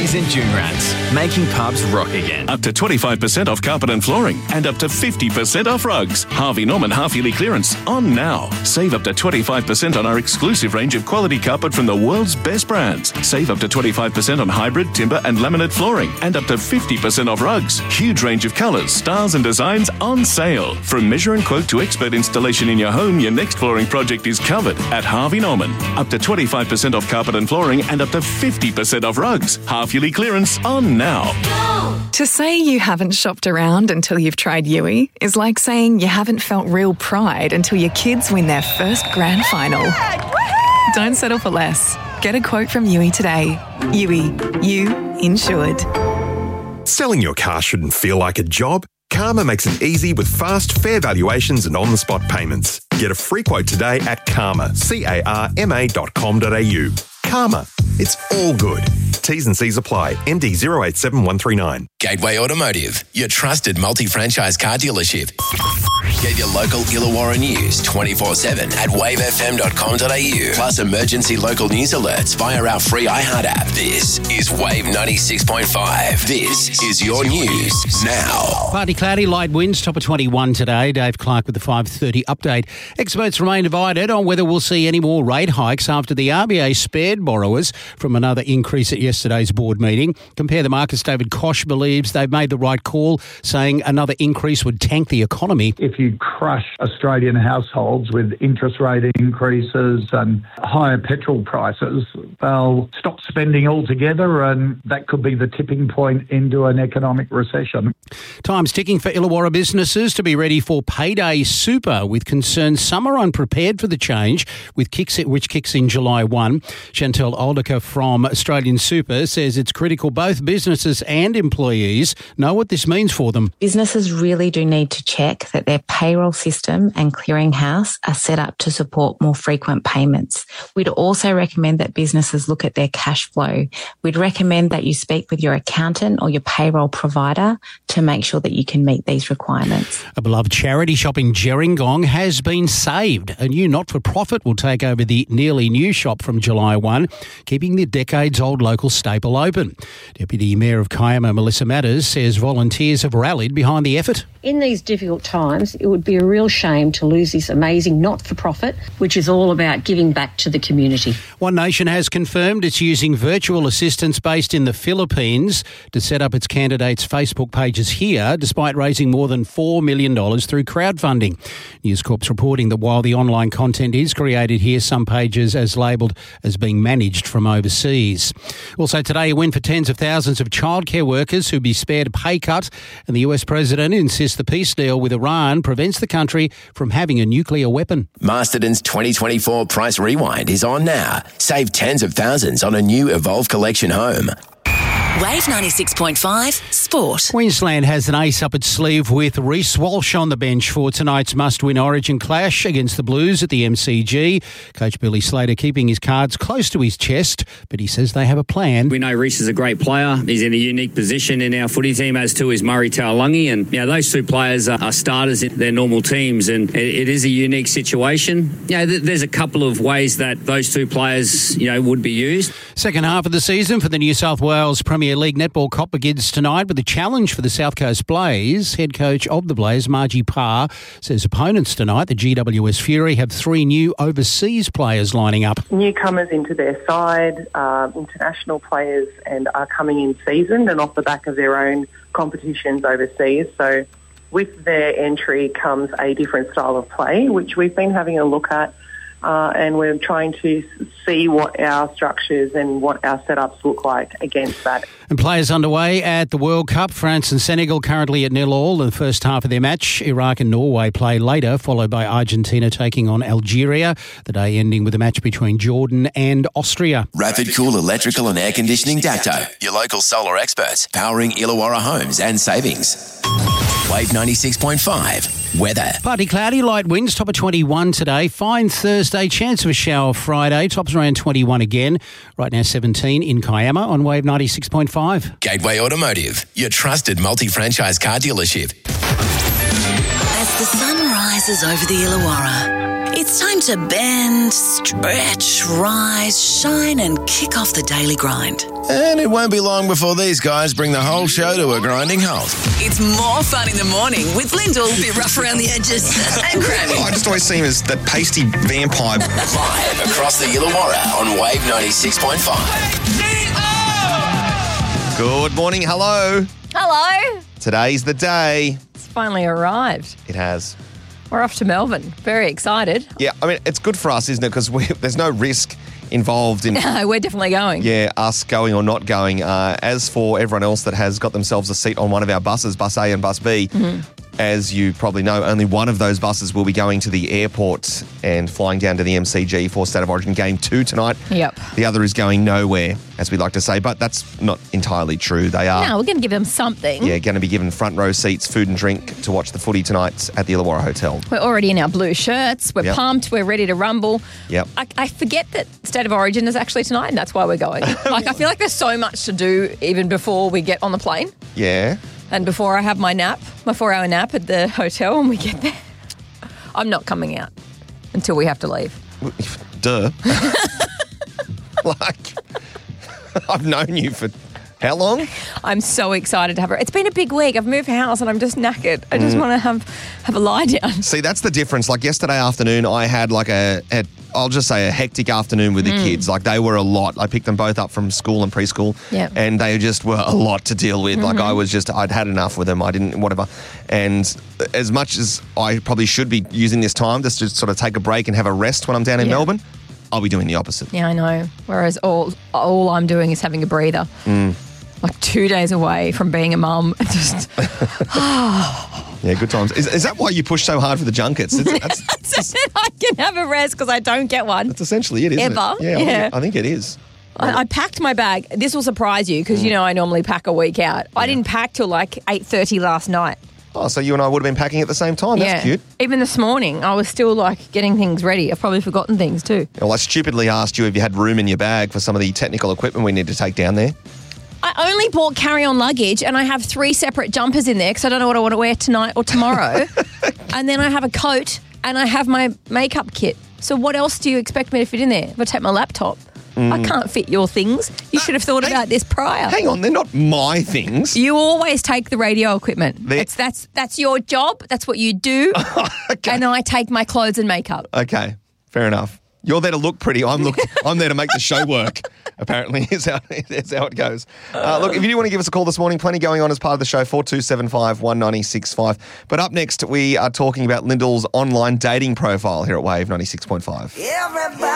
isn't June Rats, making pubs rock again. Up to 25% off carpet and flooring and up to 50% off rugs. Harvey Norman half-yearly clearance on now. Save up to 25% on our exclusive range of quality carpet from the world's best brands. Save up to 25% on hybrid, timber and laminate flooring and up to 50% off rugs. Huge range of colours, styles and designs on sale. From measure and quote to expert installation in your home, your next flooring project is covered at Harvey Norman. Up to 25% off carpet and flooring and up to 50% off rugs. Half-yearly clearance on now. To say you haven't shopped around until you've tried Yui is like saying you haven't felt real pride until your kids win their first grand final. Don't settle for less. Get a quote from Yui today. Yui, you insured. Selling your car shouldn't feel like a job. Karma makes it easy with fast, fair valuations and on-the-spot payments. Get a free quote today at Karma, CARMA.com.au. Karma, it's all good. T's and C's apply. ND 087139. Gateway Automotive, your trusted multi-franchise car dealership. Get your local Illawarra news 24/7 at wavefm.com.au. Plus emergency local news alerts via our free iHeart app. This is Wave 96.5. This is your news now. Partly cloudy, light winds, top of 21 today. Dave Clark with the 5:30 update. Experts remain divided on whether we'll see any more rate hikes after the RBA spared borrowers from another increase at yesterday's board meeting. Compare the Markets, David Koch believes they've made the right call, saying another increase would tank the economy. If you crush Australian households with interest rate increases and higher petrol prices, they'll stop spending altogether, and that could be the tipping point into an economic recession. Time's ticking for Illawarra businesses to be ready for payday super, with concerns some are unprepared for the change, which kicks in July 1. Chantel Oldiker from Australian Super says it's critical both businesses and employees know what this means for them. Businesses really do need to check that their payroll system and clearinghouse are set up to support more frequent payments. We'd also recommend that businesses look at their cash flow. We'd recommend that you speak with your accountant or your payroll provider to make sure that you can meet these requirements. A beloved charity shop in Gerringong has been saved. A new not-for-profit will take over the nearly new shop from July 1, keeping the decades-old local staple open. Deputy Mayor of Kiama, Melissa Matters, says volunteers have rallied behind the effort. In these difficult times, it would be a real shame to lose this amazing not-for-profit, which is all about giving back to the community. One Nation has confirmed it's using virtual assistants based in the Philippines to set up its candidates' Facebook pages here, despite raising more than $4 million through crowdfunding. News Corp's reporting that while the online content is created here, some pages as labelled as being managed from overseas. Also today, a win for tens of thousands of childcare workers who'll be spared a pay cut, and the US President insists the peace deal with Iran prevents the country from having a nuclear weapon. Masterton's 2024 Price Rewind is on now. Save tens of thousands on a new Evolve Collection home. Wave 96.5 Sport. Queensland has an ace up its sleeve with Reece Walsh on the bench for tonight's must-win Origin clash against the Blues at the MCG. Coach Billy Slater keeping his cards close to his chest, but he says they have a plan. We know Reece is a great player. He's in a unique position in our footy team, as too is Murray Taulagi, and those two players are starters in their normal teams, and it is a unique situation. There's a couple of ways that those two players would be used. Second half of the season for the New South Wales Premier League Netball Cup begins tonight with a challenge for the South Coast Blaze. Head coach of the Blaze, Margie Parr, says opponents tonight, the GWS Fury, have 3 new overseas players lining up. Newcomers into their side, international players, and are coming in seasoned and off the back of their own competitions overseas. So with their entry comes a different style of play, which we've been having a look at. And we're trying to see what our structures and what our setups look like against that. And players underway at the World Cup. France and Senegal currently at 0-0 in the first half of their match. Iraq and Norway play later, followed by Argentina taking on Algeria. The day ending with a match between Jordan and Austria. Rapid Cool Electrical and Air Conditioning Dacto, your local solar experts, powering Illawarra homes and savings. Wave 96.5. Weather. Partly cloudy, light winds, top of 21 today. Fine Thursday, chance of a shower Friday, tops around 21 again. Right now 17 in Kiama on Wave 96.5. Gateway Automotive, your trusted multi-franchise car dealership. As the sun rises over the Illawarra, It's time to bend, stretch, rise, shine and kick off the daily grind. And it won't be long before these guys bring the whole show to a grinding halt. It's more fun in the morning with Lyndall, a bit rough around the edges, and Grammy. I just always see him as the pasty vampire. Live across the Illawarra on Wave 96.5. Good morning, hello. Hello. Today's the day. It's finally arrived. It has. We're off to Melbourne. Very excited. Yeah, I mean, it's good for us, isn't it? Because there's no risk involved in... We're definitely going. Yeah, us going or not going. As for everyone else that has got themselves a seat on one of our buses, Bus A and Bus B, as you probably know, only one of those buses will be going to the airport and flying down to the MCG for State of Origin Game 2 tonight. Yep. The other is going nowhere, as we like to say, but that's not entirely true. They are... No, we're going to give them something. Yeah, going to be given front row seats, food and drink to watch the footy tonight at the Illawarra Hotel. We're already in our blue shirts. We're pumped. We're ready to rumble. Yep. I forget that State of Origin is actually tonight, and that's why we're going. I feel like there's so much to do even before we get on the plane. Yeah. And before I have my 4-hour nap at the hotel when we get there. I'm not coming out until we have to leave. Duh. I've known you for how long? I'm so excited to have her. It's been a big week. I've moved house and I'm just knackered. I just want to have a lie down. See, that's the difference. Like yesterday afternoon, I had like I'll just say a hectic afternoon with the kids. Like they were a lot. I picked them both up from school and preschool. Yep. And they just were a lot to deal with. Like I'd had enough with them. I didn't, whatever. And as much as I probably should be using this time just to sort of take a break and have a rest when I'm down in Melbourne, I'll be doing the opposite. Yeah, I know. Whereas all I'm doing is having a breather. Like 2 days away from being a mum. Just, yeah, good times. Is that why you push so hard for the junkets? So that I can have a rest because I don't get one. That's essentially it, isn't Ever. it? Yeah. I think it is. I packed my bag. This will surprise you because, I normally pack a week out. I didn't pack till like 8:30 last night. Oh, so you and I would have been packing at the same time. That's cute. Even this morning, I was still like getting things ready. I've probably forgotten things too. Well, I stupidly asked you if you had room in your bag for some of the technical equipment we need to take down there. I only bought carry-on luggage and I have 3 separate jumpers in there because I don't know what I want to wear tonight or tomorrow. And then I have a coat and I have my makeup kit. So what else do you expect me to fit in there? If I take my laptop, I can't fit your things. You should have thought about this prior. Hang on, they're not my things. You always take the radio equipment. That's your job. That's what you do. Okay. And I take my clothes and makeup. Okay, fair enough. You're there to look pretty. I'm there to make the show work, apparently, is how it goes. Look, if you do want to give us a call this morning, plenty going on as part of the show, 4275 196.5. But up next, we are talking about Lyndall's online dating profile here at Wave 96.5. Everybody